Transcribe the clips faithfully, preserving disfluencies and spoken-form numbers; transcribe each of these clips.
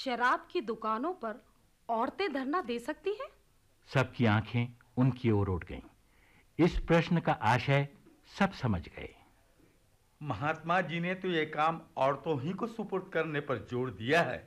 शराब की दुकानों पर औरतें धरना दे सकती हैं? सबकी आंखें उनकी ओर उठ गईं। इस प्रश्न का आशय सब समझ गए। महात्मा जी ने तो ये काम औरतों ही को सुपुर्द करने पर जोर दिया है,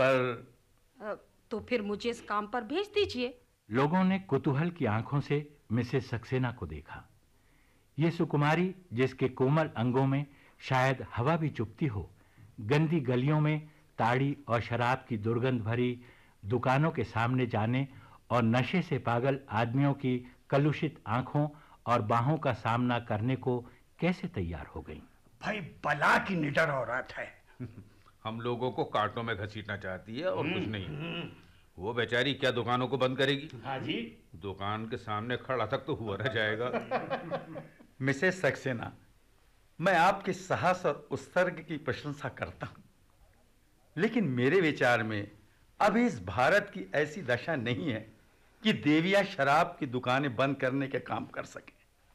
पर तो फिर मुझे इस काम पर भेज दीजिए। लोगों ने कुतूहल की आंखों से मिसेस सक्सेना को देखा। ये सुकुमारी, जिसके कोमल अंगों में शायद हवा भी चुभती हो, गंदी गलियों में ताड़ी और शराब की दुर्गंध भरी दुकानों के सामने जाने और नशे से पागल आदमियों की कलुषित आंखों और बाहों का सामना करने को कैसे तैयार हो गई। भाई बला की निडर औरत है। हम लोगों को कांटों में घसीटना चाहती है और कुछ नहीं। वो बेचारी क्या दुकानों को बंद करेगी? हाँ जी, दुकान के सामने खड़ा तक तो हुआ रह जाएगा। मिसेस सक्सेना, मैं आपके साहस और उत्सर्ग की प्रशंसा करता हूं, लेकिन मेरे विचार में अभी इस भारत की ऐसी दशा नहीं है कि देवियां शराब की दुकानें बंद करने के काम कर सके।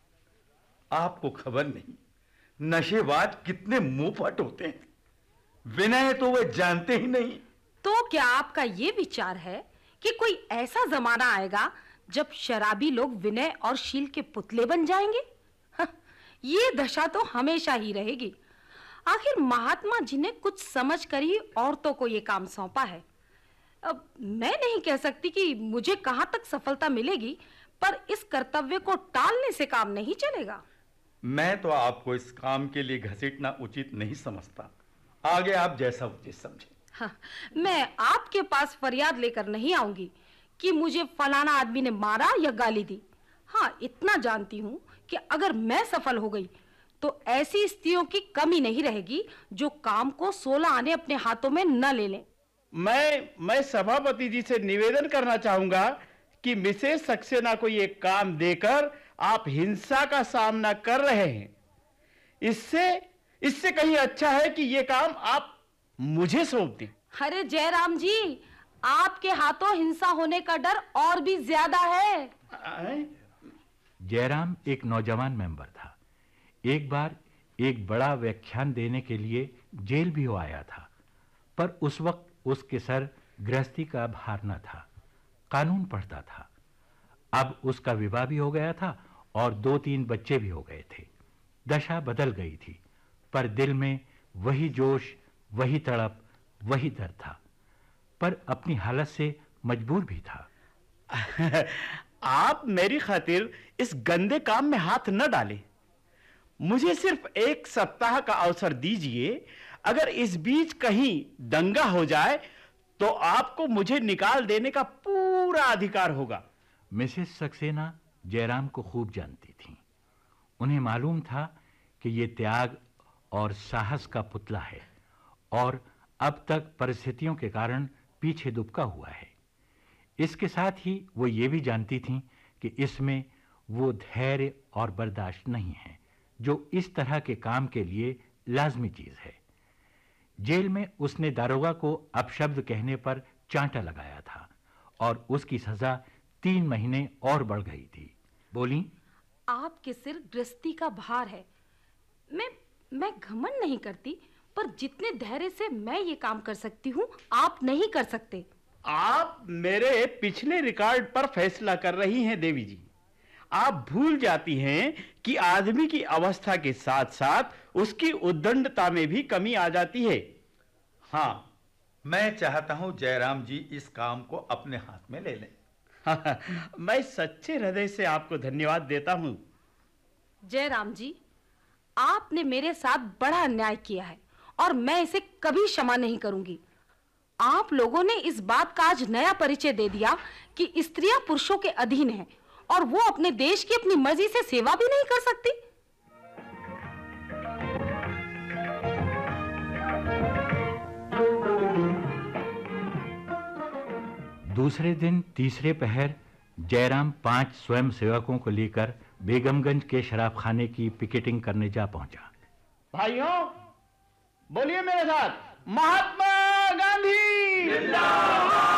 आपको खबर नहीं, नशेबाज कितने मुंहफट होते हैं। विनय तो वे जानते ही नहीं। तो क्या आपका ये विचार है कि कोई ऐसा जमाना आएगा जब शराबी लोग विनय और शील के पुतले बन जाएंगे? ये दशा तो हमेशा ही रहेगी। आखिर महात्मा जी ने कुछ समझ कर ही औरतों को ये काम सौंपा है। अब मैं नहीं कह सकती कि मुझे कहां तक सफलता मिलेगी, पर इस कर्तव्य को टालने से काम नहीं चलेगा। मैं तो आपको इस काम के लिए घसीटना उचित नहीं समझता। आगे आप जैसा उचित समझें। हाँ, मैं आपके पास फरियाद लेकर नहीं आऊंगी कि मुझे फलाना आदमी ने मारा या गाली दी। हाँ, इतना जानती हूं कि अगर मैं सफल हो गई तो ऐसी स्त्रियों की कमी नहीं रहेगी जो काम को सोलह आने अपने हाथों में न ले लें। मैं मैं सभापति जी से निवेदन करना चाहूंगा कि मिसेस सक्सेना को ये काम देकर आप हिंसा का सामना कर रहे हैं। इससे इससे कहीं अच्छा है कि ये काम आप मुझे सौंप दें। अरे जयराम जी, आपके हाथों हिंसा होने का डर और भी ज्यादा है। जयराम एक नौजवान मेंबर था। एक बार एक बड़ा व्याख्यान देने के लिए जेल भी हो आया था, पर उस वक्त उसके सर गृहस्थी का भार न था, कानून पढ़ता था। अब उसका विवाह भी हो गया था और दो तीन बच्चे भी हो गए थे। दशा बदल गई थी, पर दिल में वही जोश, वही तड़प, वही दर्द था, पर अपनी हालत से मजबूर भी था। आप मेरी खातिर इस गंदे काम में हाथ न डालें। मुझे सिर्फ एक सप्ताह का अवसर दीजिए। अगर इस बीच कहीं दंगा हो जाए तो आपको मुझे निकाल देने का पूरा अधिकार होगा। मिसेस सक्सेना जयराम को खूब जानती थीं। उन्हें मालूम था कि ये त्याग और साहस का पुतला है और अब तक परिस्थितियों के कारण पीछे दुबका हुआ है। इसके साथ ही वो ये भी जानती थीं कि इसमें वो धैर्य और बर्दाश्त नहीं है जो इस तरह के काम के लिए लाजमी चीज है। जेल में उसने दारोगा को अपशब्द कहने पर चांटा लगाया था और उसकी सजा तीन महीने और बढ़ गई थी। बोली, आपके सिर गृहस्थी का भार है। मैं मैं घमंड नहीं करती, पर जितने धैर्य से मैं ये काम कर सकती हूँ आप नहीं कर सकते। आप मेरे पिछले रिकॉर्ड पर फैसला कर रही हैं देवी जी। आप भूल जाती हैं कि आदमी की अवस्था के साथ साथ उसकी उद्दंडता में भी कमी आ जाती है। हाँ, मैं चाहता हूं जयराम जी इस काम को अपने हाथ में ले लें। मैं सच्चे हृदय से आपको धन्यवाद देता हूं। जयराम जी, आपने मेरे साथ बड़ा अन्याय किया है और मैं इसे कभी क्षमा नहीं करूंगी। आप लोगों ने इस बात का आज नया परिचय दे दिया कि स्त्रियां पुरुषों के अधीन हैं और वो अपने देश की अपनी मर्जी से सेवा भी नहीं कर सकती। दूसरे दिन तीसरे पहर जयराम पांच स्वयं सेवकों को लेकर बेगमगंज के शराबखाने की पिकेटिंग करने जा पहुंचा। भाइयों, बोलिए मेरे साथ, महात्मा गांधी जिंदाबाद।